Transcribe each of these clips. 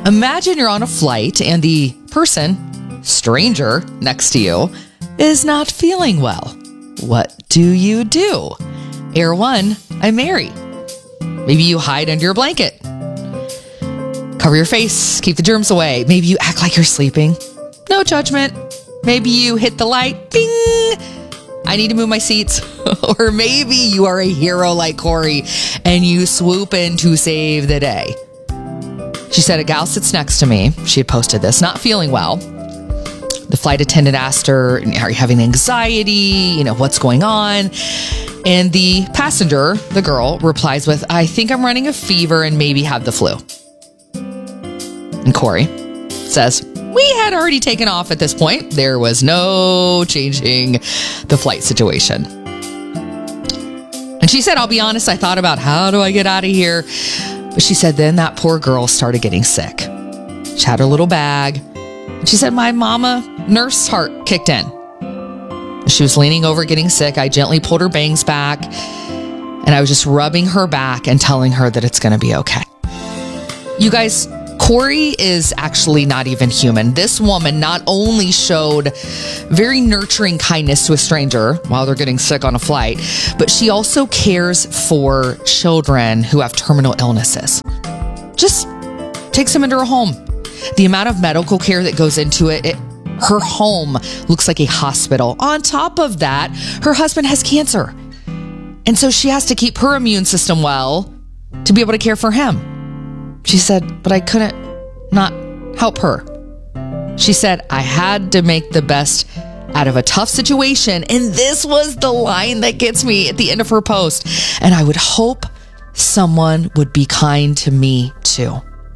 Imagine you're on a flight and the person, stranger next to you, is not feeling well. What do? Air 1, I'm Mary. Maybe you hide under your blanket. Cover your face, keep the germs away. Maybe you act like you're sleeping. No judgment. Maybe you hit the light. Bing! I need to move my seats. Or maybe you are a hero like Corey and you swoop in to save the day. She said a gal sits next to me. She had posted this, not feeling well. The flight attendant asked her, are you having anxiety? What's going on? And the passenger, the girl, replies with, I think I'm running a fever and maybe have the flu. And Corey says, we had already taken off at this point. There was no changing the flight situation. And she said, I'll be honest, I thought about how do I get out of here? But she said, then that poor girl started getting sick. She had her little bag. And she said, my mama nurse heart kicked in. She was leaning over getting sick. I gently pulled her bangs back and I was just rubbing her back and telling her that it's going to be okay. You guys, Corey is actually not even human. This woman not only showed very nurturing kindness to a stranger while they're getting sick on a flight, but she also cares for children who have terminal illnesses. Just takes them into her home. The amount of medical care that goes into it, her home looks like a hospital. On top of that, her husband has cancer. And so she has to keep her immune system well to be able to care for him. She said, but I couldn't not help her. She said, I had to make the best out of a tough situation. And this was the line that gets me at the end of her post. And I would hope someone would be kind to me too.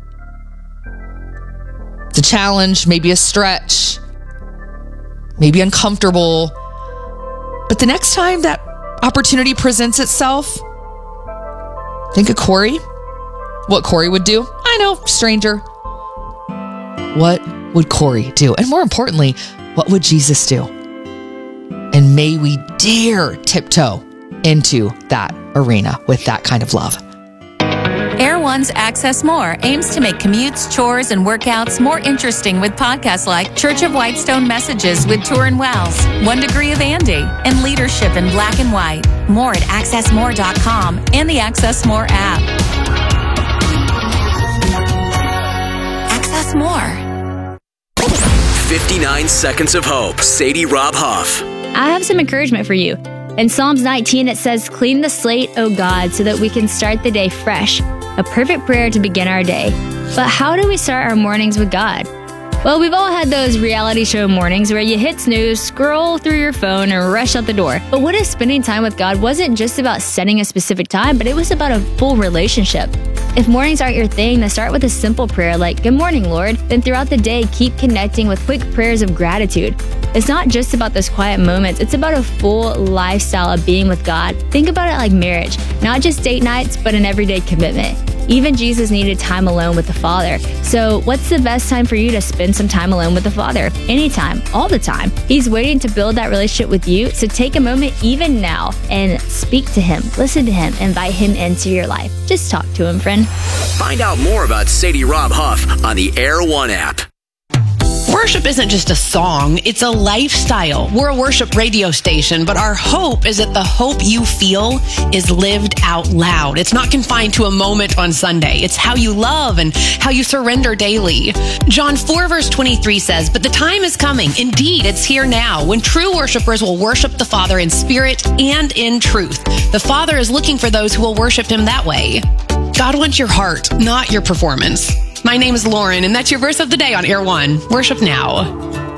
It's a challenge, maybe a stretch, maybe uncomfortable. But the next time that opportunity presents itself, think of Corey. What Corey would do? I know, stranger. What would Corey do? And more importantly, what would Jesus do? And may we dare tiptoe into that arena with that kind of love. Air One's Access More aims to make commutes, chores, and workouts more interesting with podcasts like Church of Whitestone Messages with Turin Wells, 1 Degree of Andy, and Leadership in Black and White. More at accessmore.com and the Access More app. Access More. 59 Seconds of Hope. Sadie Rob Huff. I have some encouragement for you. In Psalms 19, it says, clean the slate, O God, so that we can start the day fresh. A perfect prayer to begin our day. But how do we start our mornings with God? Well, we've all had those reality show mornings where you hit snooze, scroll through your phone, and rush out the door. But what if spending time with God wasn't just about setting a specific time, but it was about a full relationship? If mornings aren't your thing, then start with a simple prayer like, Good morning, Lord. Then throughout the day, keep connecting with quick prayers of gratitude. It's not just about those quiet moments. It's about a full lifestyle of being with God. Think about it like marriage, not just date nights, but an everyday commitment. Even Jesus needed time alone with the Father. So what's the best time for you to spend some time alone with the Father? Anytime, all the time. He's waiting to build that relationship with you. So take a moment even now and speak to him, listen to him, invite him into your life. Just talk to him, friend. Find out more about Sadie Rob Huff on the Air One app. Worship isn't just a song, it's a lifestyle. We're a worship radio station, but our hope is that the hope you feel is lived out loud. It's not confined to a moment on Sunday. It's how you love and how you surrender daily. John 4 verse 23 says, but the time is coming. Indeed, it's here now when true worshipers will worship the Father in spirit and in truth. The Father is looking for those who will worship him that way. God wants your heart, not your performance. My name is Lauren, and that's your verse of the day on Air One. Worship now.